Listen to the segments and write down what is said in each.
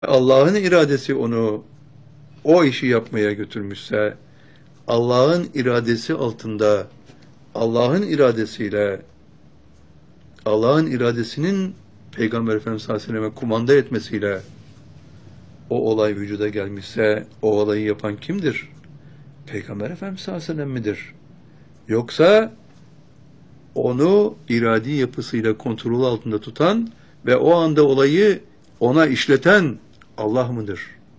Allah'ın iradesi onu o işi yapmaya götürmüşse, Allah'ın iradesi altında, Allah'ın iradesiyle, Allah'ın iradesinin Peygamber Efendimiz sallallahu aleyhi ve selleme kumanda etmesiyle o olay vücuda gelmişse, o olayı yapan kimdir? Peygamber Efendimiz sallallahu aleyhi ve sellem midir? Yoksa onu iradi yapısıyla kontrol altında tutan ve o anda olayı ona işleten Allah mıdır?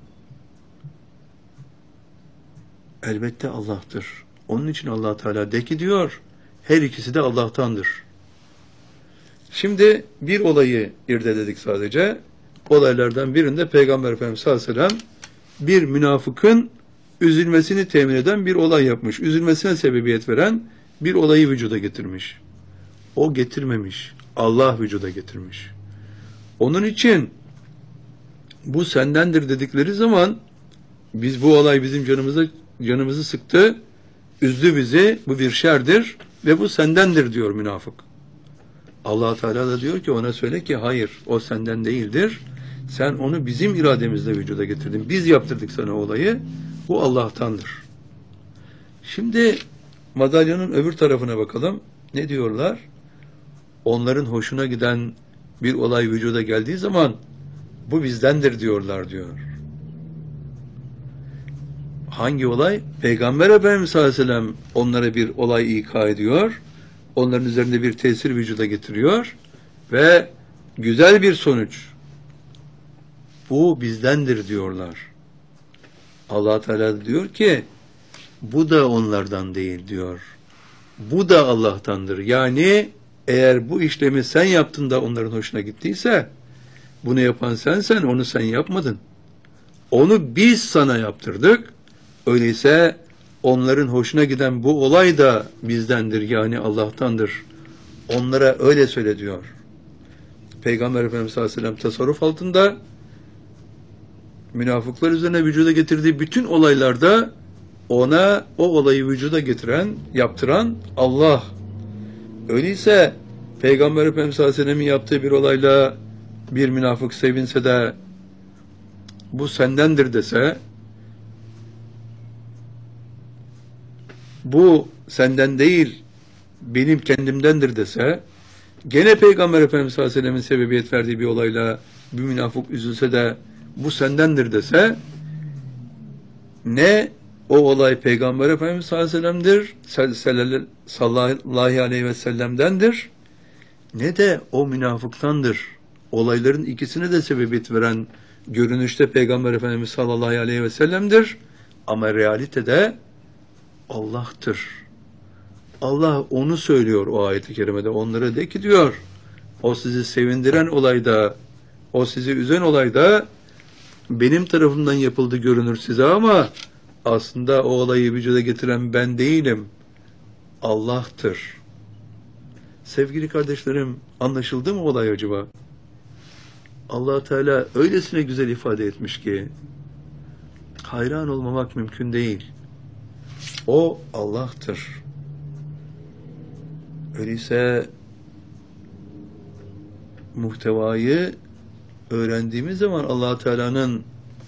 Elbette Allah'tır. Onun için Allah Teala de ki diyor, her ikisi de Allah'tandır. Şimdi bir olayı irdeledik sadece. Olaylardan birinde Peygamber Efendimiz sallallahu aleyhi ve sellem bir münafıkın üzülmesini temin eden bir olay yapmış. Üzülmesine sebebiyet veren bir olayı vücuda getirmiş. O getirmemiş. Allah vücuda getirmiş. Onun için bu sendendir dedikleri zaman biz bu olay bizim canımızı sıktı, üzdü bizi, bu bir şerdir ve bu sendendir diyor münafık. Allah Teala da diyor ki ona söyle ki hayır, o senden değildir. Sen onu bizim irademizle vücuda getirdin. Biz yaptırdık sana olayı. Bu Allah'tandır. Şimdi madalyonun öbür tarafına bakalım. Ne diyorlar? Onların hoşuna giden bir olay vücuda geldiği zaman bu bizdendir diyorlar diyor. Hangi olay? Peygamber Efendimiz sallallahu aleyhi ve sellem onlara bir olay ika ediyor. Onların üzerinde bir tesir vücuda getiriyor ve güzel bir sonuç. Bu bizdendir diyorlar. Allah Teala diyor ki bu da onlardan değil diyor. Bu da Allah'tandır. Yani eğer bu işlemi sen yaptın da onların hoşuna gittiyse bunu yapan sensen, onu sen yapmadın. Onu biz sana yaptırdık. Öyleyse onların hoşuna giden bu olay da bizdendir, yani Allah'tandır. Onlara öyle söyle diyor. Peygamber Efendimiz sallallahu aleyhi ve sellem tasarruf altında münafıklar üzerine vücuda getirdiği bütün olaylarda ona o olayı vücuda getiren, yaptıran Allah. Öyleyse Peygamber Efendimiz sallallahu aleyhi ve sellem'in yaptığı bir olayla bir münafık sevinse de bu sendendir dese, bu senden değil benim kendimdendir dese, gene Peygamber Efendimiz sallallahu aleyhi ve sellem'in sebebiyet verdiği bir olayla bir münafık üzülse de bu sendendir dese, ne o olay Peygamber Efendimiz sallallahu aleyhi ve sellem'dendir, ne de o münafıktandır. Olayların ikisine de sebebiyet veren görünüşte Peygamber Efendimiz sallallahu aleyhi ve sellem'dir ama realitede Allah'tır. Allah onu söylüyor o ayet-i kerimede. Onlara de ki diyor, o sizi sevindiren olayda, o sizi üzen olayda benim tarafımdan yapıldı görünür size ama aslında o olayı vücuda getiren ben değilim. Allah'tır. Sevgili kardeşlerim, anlaşıldı mı olay acaba? Allah Teala öylesine güzel ifade etmiş ki hayran olmamak mümkün değil. O Allah'tır. Öyleyse muhtevayı öğrendiğimiz zaman Allah Teala'nın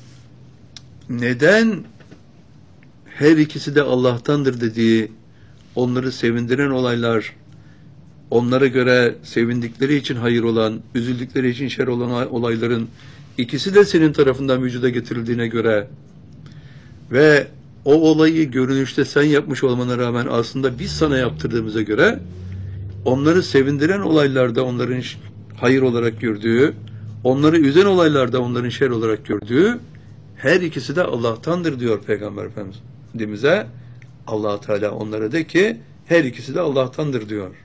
neden her ikisi de Allah'tandır dediği, onları sevindiren olaylar, onlara göre sevindikleri için hayır olan, üzüldükleri için şer olan olayların ikisi de senin tarafından vücuda getirildiğine göre ve o olayı görünüşte sen yapmış olmana rağmen aslında biz sana yaptırdığımıza göre onları sevindiren olaylarda onların hayır olarak gördüğü, onları üzen olaylarda onların şer olarak gördüğü her ikisi de Allah'tandır diyor Peygamber Efendimiz'e. Allah Teala onlara de ki her ikisi de Allah'tandır diyor.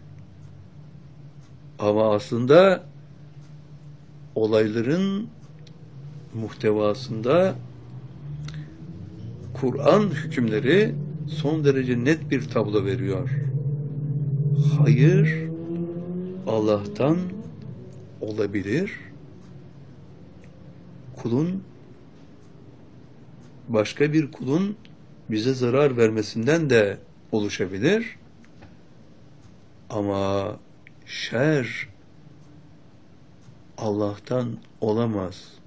Ama aslında olayların muhtevasında Kur'an hükümleri son derece net bir tablo veriyor. Hayır Allah'tan olabilir. Başka bir kulun bize zarar vermesinden de oluşabilir. Ama şer Allah'tan olamaz.